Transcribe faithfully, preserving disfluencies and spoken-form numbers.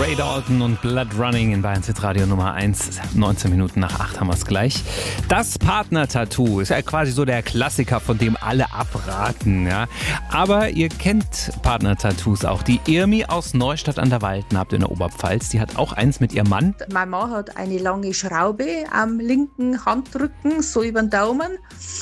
Ray Dalton und Blood Running in Bayern Hit Radio Nummer eins. neunzehn Minuten nach acht haben wir es gleich. Das Partner-Tattoo ist ja quasi so der Klassiker, von dem alle abraten. Ja? Aber ihr kennt Partner-Tattoos auch. Die Irmi aus Neustadt an der Walden habt in der Oberpfalz. Die hat auch eins mit ihrem Mann. Mein Mann hat eine lange Schraube am linken Handrücken, so über den Daumen.